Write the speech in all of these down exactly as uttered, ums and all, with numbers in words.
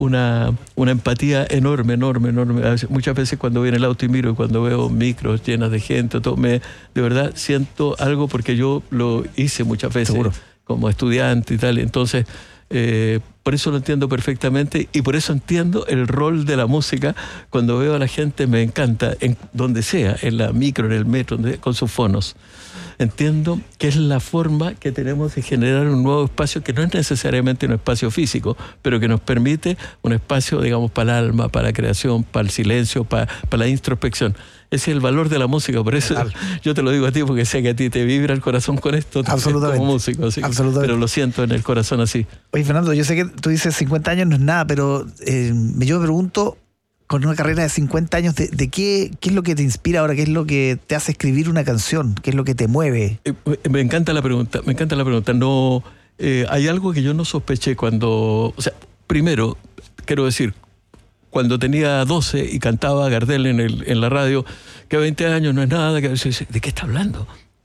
una, una empatía enorme, enorme, enorme. Muchas veces cuando voy en el auto y miro, y cuando veo micros llenas de gente, todo, me, de verdad siento algo porque yo lo hice muchas veces. Seguro. Como estudiante y tal. Entonces, eh, por eso lo entiendo perfectamente y por eso entiendo el rol de la música. Cuando veo a la gente me encanta, en donde sea, en la micro, en el metro, con sus fonos. Entiendo que es la forma que tenemos de generar un nuevo espacio que no es necesariamente un espacio físico, pero que nos permite un espacio, digamos, para el alma, para la creación, para el silencio, para, para la introspección. Ese es el valor de la música, por eso Total. Yo te lo digo a ti, porque sé que a ti te vibra el corazón con esto. Absolutamente. Como músico, ¿sí? Absolutamente. Pero lo siento en el corazón así. Oye, Fernando, yo sé que tú dices cincuenta años no es nada, pero eh, yo me pregunto, con una carrera de cincuenta años, ¿de, de qué, qué es lo que te inspira ahora? ¿Qué es lo que te hace escribir una canción? ¿Qué es lo que te mueve? Eh, me encanta la pregunta, me encanta la pregunta. No, eh, hay algo que yo no sospeché cuando... O sea, primero, quiero decir, cuando tenía doce y cantaba Gardel en, el, en la radio, que veinte años no es nada, que, ¿de qué está hablando?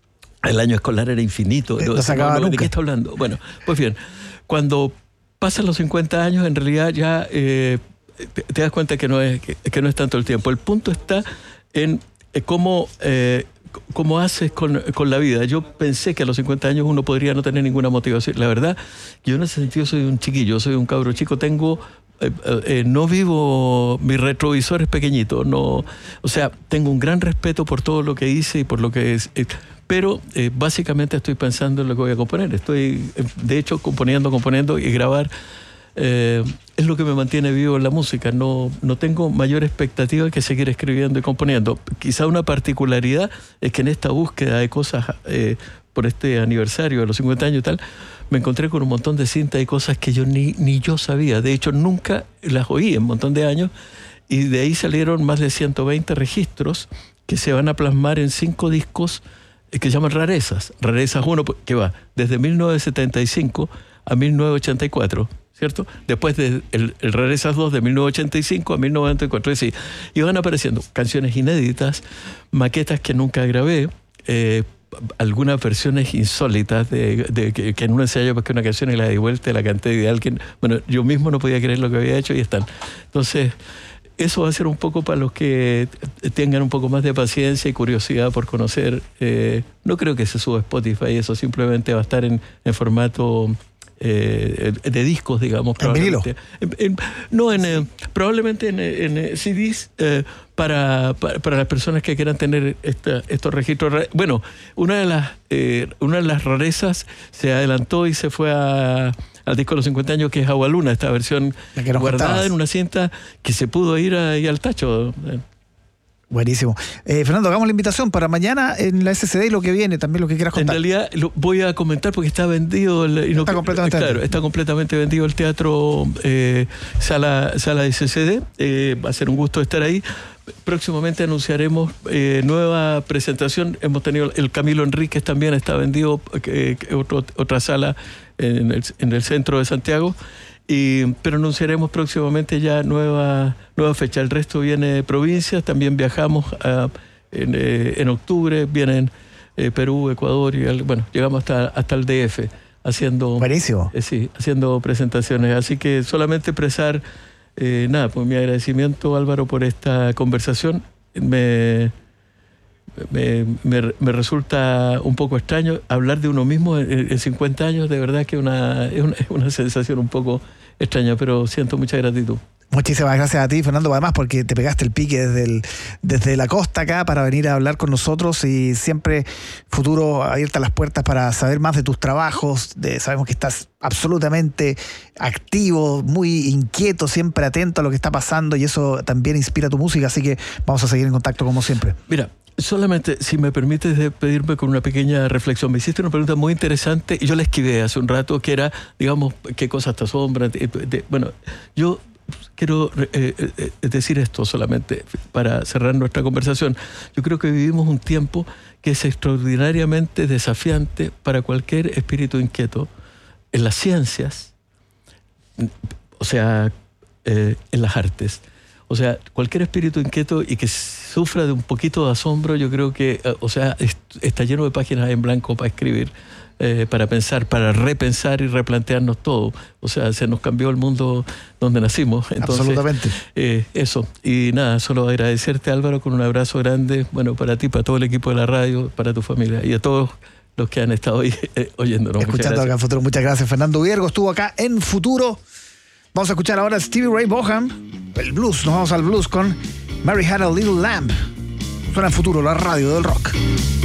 El año escolar era infinito. No, no se acababa nunca. ¿De qué está hablando? Bueno, pues bien, cuando pasan los cincuenta años, en realidad ya... Eh, Te, te das cuenta que no es que, que no es tanto el tiempo. El punto está en eh, cómo, eh, cómo haces con, con la vida. Yo pensé que a los cincuenta años uno podría no tener ninguna motivación. La verdad, yo en ese sentido soy un chiquillo, soy un cabro chico. Tengo, eh, eh, no vivo, mi retrovisor es pequeñito. No, o sea, tengo un gran respeto por todo lo que hice y por lo que es... Eh, pero eh, básicamente estoy pensando en lo que voy a componer. Estoy, de hecho, componiendo, componiendo y grabar. Eh, es lo que me mantiene vivo en la música. No, no tengo mayor expectativa que seguir escribiendo y componiendo. Quizá una particularidad es que en esta búsqueda de cosas eh, por este aniversario de los cincuenta años y tal, me encontré con un montón de cintas y cosas que yo ni, ni yo sabía. De hecho, nunca las oí en un montón de años, y de ahí salieron más de ciento veinte registros que se van a plasmar en cinco discos eh, que se llaman Rarezas. Rarezas uno, que va desde mil novecientos setenta y cinco a mil novecientos ochenta y cuatro. ¿Cierto? Después de el, el Rarezas dos de mil novecientos ochenta y cinco a mil novecientos noventa y cuatro. Es decir, y van apareciendo canciones inéditas, maquetas que nunca grabé, eh, algunas versiones insólitas de, de, de que en un ensayo porque una canción y la di vuelta y la canté de alguien. Bueno, yo mismo no podía creer lo que había hecho y están. Entonces, eso va a ser un poco para los que tengan un poco más de paciencia y curiosidad por conocer. Eh, no creo que se suba a Spotify, eso simplemente va a estar en, en formato... Eh, de discos, digamos, probablemente. ¿En vinilo? En, en, no, en, eh, probablemente en, en C Ds eh, para, para, para las personas que quieran tener esta, estos registros. Bueno, una de las eh, una de las rarezas se adelantó y se fue a, al disco de los cincuenta años, que es Agua Luna, esta versión guardada contabas. En una cinta que se pudo ir ahí al tacho. Buenísimo. Eh, Fernando, hagamos la invitación para mañana en la S C D y lo que viene, también lo que quieras contar. En realidad lo voy a comentar porque está vendido. El, y está, no, completamente claro, está completamente vendido el teatro eh, sala, sala de S C D. Eh, va a ser un gusto estar ahí. Próximamente anunciaremos eh, nueva presentación. Hemos tenido el Camilo Enríquez, también está vendido, eh, otro, otra sala en el, en el centro de Santiago. Y, pero anunciaremos próximamente ya nueva, nueva fecha. El resto viene de provincias, también viajamos a, en, eh, en octubre, vienen eh, Perú, Ecuador, y el, bueno, llegamos hasta, hasta el D F haciendo, Buenísimo. Eh, sí, haciendo presentaciones. Así que solamente expresar, eh, nada, pues mi agradecimiento, Álvaro, por esta conversación. Me... Me, me, me resulta un poco extraño hablar de uno mismo en, en cincuenta años. De verdad que una, es, una, es una sensación un poco extraña, pero siento mucha gratitud. Muchísimas gracias a ti, Fernando, además porque te pegaste el pique desde, el, desde la costa acá para venir a hablar con nosotros, y siempre futuro abiertas las puertas para saber más de tus trabajos. De, sabemos que estás absolutamente activo, muy inquieto, siempre atento a lo que está pasando, y eso también inspira tu música, así que vamos a seguir en contacto como siempre. Mira, solamente, si me permites despedirme con una pequeña reflexión. Me hiciste una pregunta muy interesante y yo la esquivé hace un rato, que era, digamos, ¿qué cosas te asombran? Bueno, yo quiero eh, eh, decir esto solamente para cerrar nuestra conversación. Yo creo que vivimos un tiempo que es extraordinariamente desafiante para cualquier espíritu inquieto en las ciencias, o sea, eh, en las artes. O sea, cualquier espíritu inquieto y que sufra de un poquito de asombro, yo creo que, o sea, está lleno de páginas en blanco para escribir. eh, para pensar, para repensar y replantearnos todo. O sea, se nos cambió el mundo donde nacimos. Entonces, absolutamente. Eh, eso. Y nada, solo agradecerte, Álvaro, con un abrazo grande, bueno, para ti, para todo el equipo de la radio, para tu familia y a todos los que han estado ahí eh, oyéndonos. Escuchando acá en Futuro. Muchas gracias. Fernando Viergo estuvo acá en Futuro. Vamos a escuchar ahora a Stevie Ray Vaughan, el blues. Nos vamos al blues con Mary Had a Little Lamb. Suena en Futuro, la radio del rock.